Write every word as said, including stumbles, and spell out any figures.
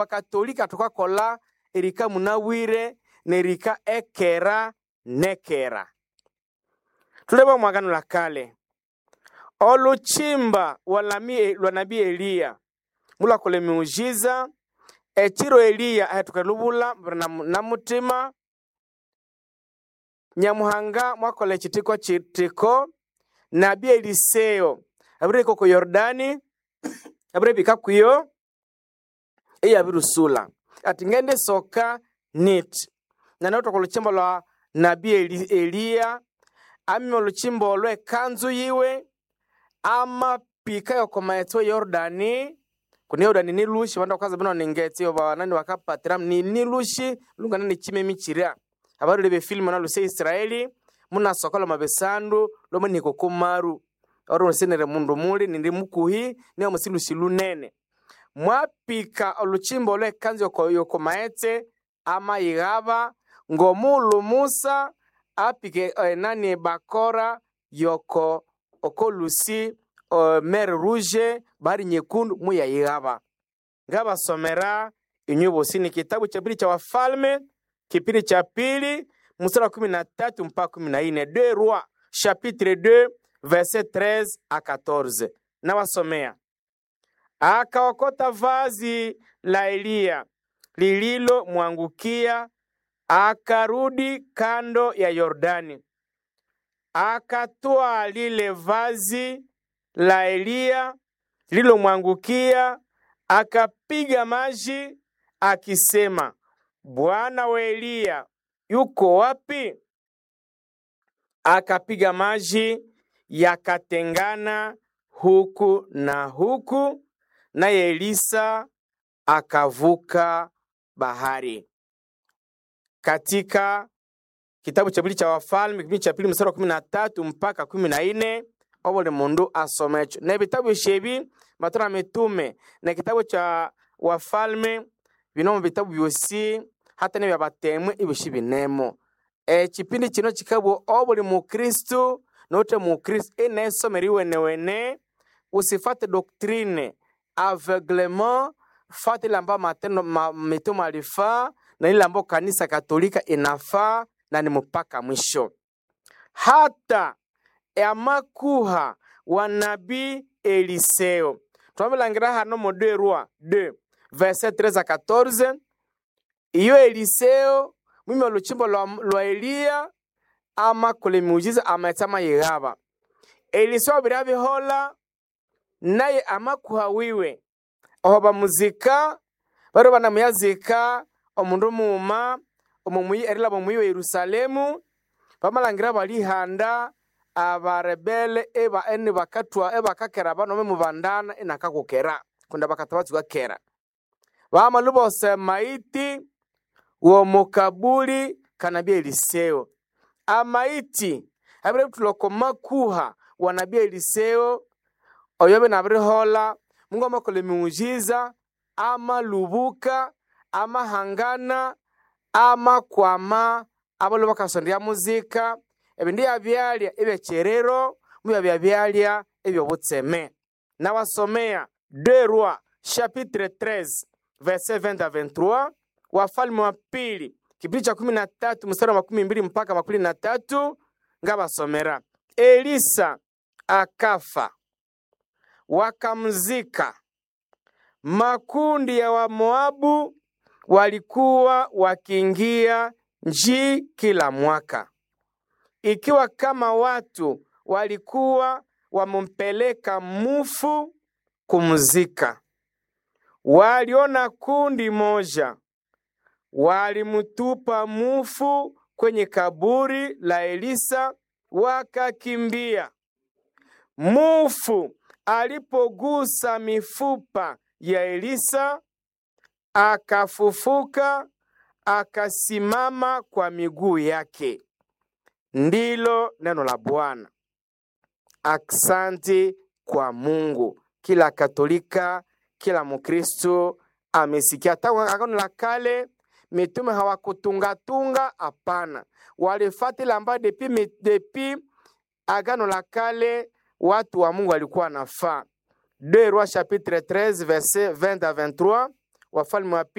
bakatolika tukakola erika munawire nerika ekera nekera. Tuleba mwagano la kale oluchimba walami lwa nabii Eliya mula kole miujiza echiro Eliya ahetukalubula na mutima nyamuhanga mwakole chitiko chitiko nabii Eliseo abire koko Yordani abire bikakuyo eya birusula ati ngende soka nit na nato koluchimba lwa nabii Eliya ami oluchimba lwe kanzu yiwe ama pika yokomaeto Yordani kuni Yordani nilushi wanda kwaza bino ningeti oba nani wakapatira ni nilushi lunga nani chime michira abaru lebe filmu na luse Israeli muna sokola mabesandu lomo niko kumaru oro senere mundu muli ndi mukuhi ne musilushi lunene mwapika oluchimbo lwe kanzu yoko yokomaete ama igaba ngomulu Musa apike eh, nani bakora yoko okolusi uh, mer rouge bari nyekundu muya yigaba ngaba somera inyubo sini kitabu cha pili cha Wafalme kipindi cha pili mstari kumi na tatu mpaka kumi na nne deux rois chapitre deux verset treize à quatorze na wasomea. Akaokota vazi la Eliya lililo mwangukia akarudi kando ya Yordani. Akatoa lile vazi la Eliya lilo mwangukia akapiga maji akisema, Bwana wa Eliya yuko wapi? Akapiga maji yakatengana huku na huku na Elisa akavuka bahari. Katika kitabu cha pili cha Wafalme kipindi cha pili mstari wa kumi na tatu mpaka kumi na nne obole mundu asomecho. Na vitabu shebi matona mitume na kitabu cha Wafalme binomo vitabu byosi hata ne byabatemwe ibishibi nemo. E kipindi kino kikabu obole mu Kristo note mu Kristo ene someriwe newene usifate doctrine aveuglement fate lamba matendo ma, mitume alifa na ile ambayo kanisa Katolika inafaa na ni mpaka mwisho. Hata amakuha wa nabii Eliseo. Tunabilangira hano mu deux rois deux verset treize à quatorze. Iyo Eliseo mimi oluchimbo lwa, lwa Eliya ama kule muujiza amatama yigaba. Eliseo birabe hola naye amakuha wiwe. Oba muzika baro bana muyazika omundu muma omumuyi erila bomuyi wa Yerusalemu bamalangira bali handa abarebele eba eni bakatwa eba kakera bano mu bandana inakakukera kunda bakatabatsu gakera bamalubo semaiti wo mukabuli kanabii Eliseo amaiti abire tuloko makuha wa nabii Eliseo oyobe nabire hola Mungu amakole miujiza ama lubuka ama hangana ama kwama abalo bakasondia muzika ebindi yabyalya ebecherero mu yabyalya ebyo butseme na wasomea deux rois chapitre treize verset vingt à vingt-trois Wafalme wa pili kipindi cha kumi na tatu mstari wa kumi na mbili mpaka makumi na tatu ngabasomera. Elisa akafa wakamzika. Makundi ya wa Moabu walikuwa wakiingia nji kila mwaka. Ikiwa kama watu walikuwa wamumpeleka mufu kumzika. Waliona kundi moja. Walimutupa mufu kwenye kaburi la Elisa wakakimbia. Mufu alipogusa mifupa ya Elisa akafufuka akasimama kwa miguu yake. Ndilo neno la Bwana. Aksanti kwa Mungu. Kila Katolika, kila Mkristo amesikia. Tangu Agano la Kale mitume hawakutunga tunga hapana. Walifati lamba depi depi Agano la Kale watu wa Mungu walikuwa nafaa. deux rois chapitre treize verset vingt à vingt-trois Wafalme wa